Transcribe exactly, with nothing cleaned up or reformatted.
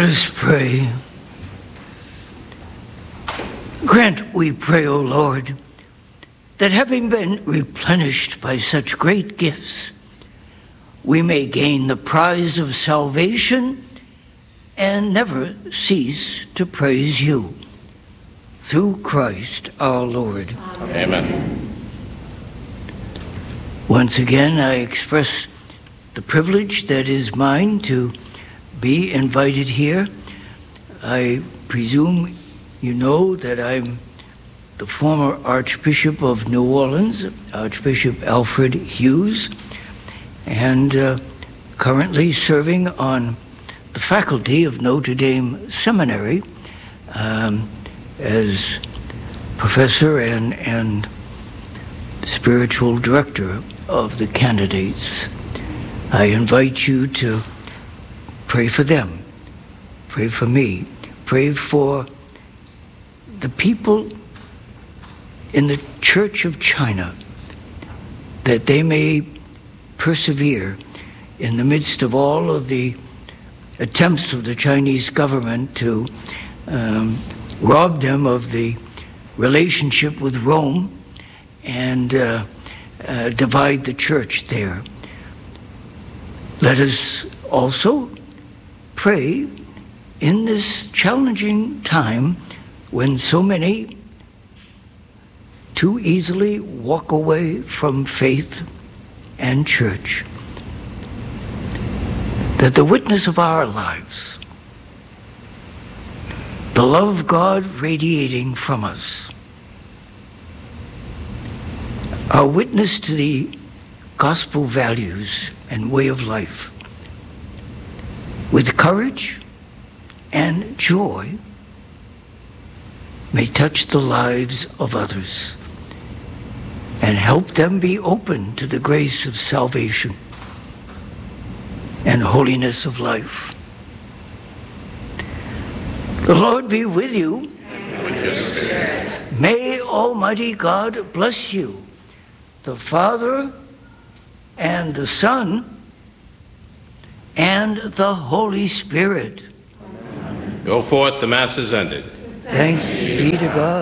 Let us pray. Grant, we pray, O Lord, that having been replenished by such great gifts, we may gain the prize of salvation and never cease to praise you. Through Christ our Lord. Amen. Once again, I express the privilege that is mine to be invited here. I presume you know that I'm the former Archbishop of New Orleans, Archbishop Alfred Hughes, and uh, currently serving on the faculty of Notre Dame Seminary um, as professor and, and spiritual director of the candidates. I invite you to pray for them, pray for me, pray for the people in the Church of China, that they may persevere in the midst of all of the attempts of the Chinese government to um, rob them of the relationship with Rome and uh, uh, divide the church there. Let us also pray in this challenging time when so many too easily walk away from faith and church, that the witness of our lives, the love of God radiating from us, our witness to the gospel values and way of life, with courage and joy, may touch the lives of others and help them be open to the grace of salvation and holiness of life. The Lord be with you. And with your spirit. May Almighty God bless you, the Father and the Son and the Holy Spirit. Go forth, the Mass is ended. Thanks be to God.